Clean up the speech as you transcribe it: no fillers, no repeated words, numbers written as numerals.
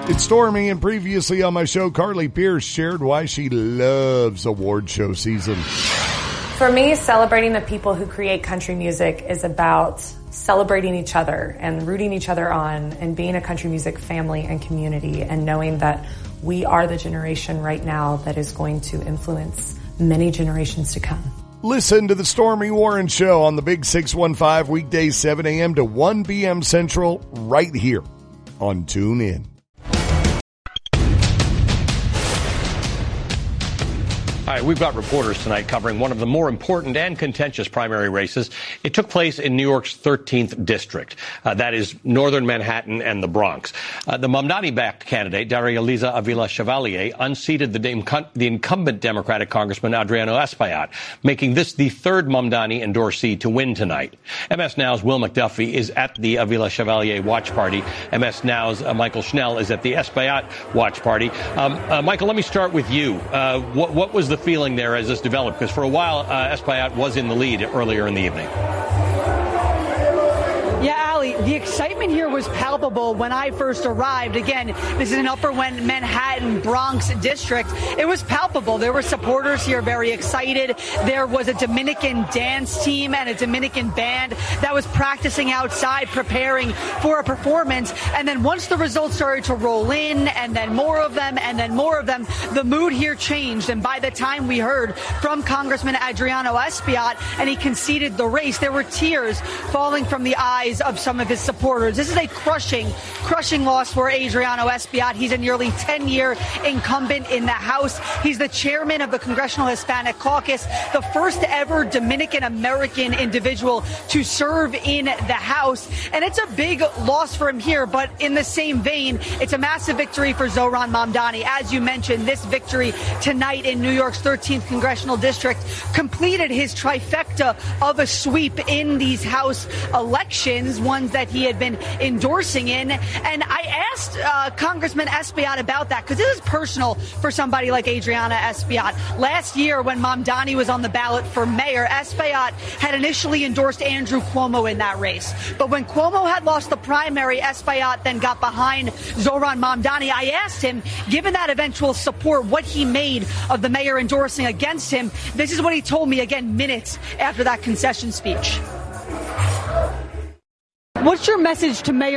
It's Stormy, and previously on my show, Carly Pierce shared why she loves award show season. For me, celebrating the people who create country music is about celebrating each other and rooting each other on and being a country music family and community and knowing that we are the generation right now that is going to influence many generations to come. Listen to the Stormy Warren Show on the Big 615 weekdays 7 a.m. to 1 p.m. Central right here on TuneIn. All right, we've got reporters tonight covering one of the more important and contentious primary races. It took place in New York's 13th district. That is northern Manhattan and the Bronx. The Mamdani-backed candidate, Darya-Liza Avila-Chevalier, unseated the incumbent Democratic Congressman Adriano Espaillat, making this the third Mamdani endorsee to win tonight. MS Now's Will McDuffie is at the Avila-Chevalier watch party. MS Now's Michael Schnell is at the Espaillat watch party. Michael, let me start with you. What was the feeling there as this developed? Because for a while, Espaillat was in the lead earlier in the evening. Yeah, Ali, the excitement here was palpable when I first arrived. Again, this is an Upper Manhattan Bronx district. It was palpable. There were supporters here very excited. There was a Dominican dance team and a Dominican band that was practicing outside, preparing for a performance. And then once the results started to roll in, and then more of them, and then more of them, the mood here changed. And by the time we heard from Congressman Adriano Espaillat and he conceded the race, there were tears falling from the eyes of some of his supporters. This is a crushing loss for Adriano Espaillat. He's a nearly 10-year incumbent in the House. He's the chairman of the Congressional Hispanic Caucus, the first ever Dominican-American individual to serve in the House. And it's a big loss for him here, but in the same vein, it's a massive victory for Zohran Mamdani. As you mentioned, this victory tonight in New York's 13th Congressional District completed his trifecta of a sweep in these House elections, ones that he had been endorsing in. And I asked Congressman Espaillat about that because this is personal for somebody like Adriana Espaillat. Last year, when Mamdani was on the ballot for mayor, Espaillat had initially endorsed Andrew Cuomo in that race. But when Cuomo had lost the primary, Espaillat then got behind Zohran Mamdani. I asked him, given that eventual support, what he made of the mayor endorsing against him. This is what he told me, again, minutes after that concession speech. What's your message to Mayor